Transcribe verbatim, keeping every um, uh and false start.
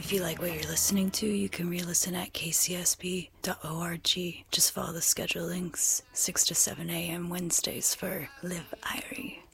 If you like what you're listening to, you can re-listen at k c s b dot org. Just follow the schedule links, six to seven a.m. Wednesdays for Live Irie.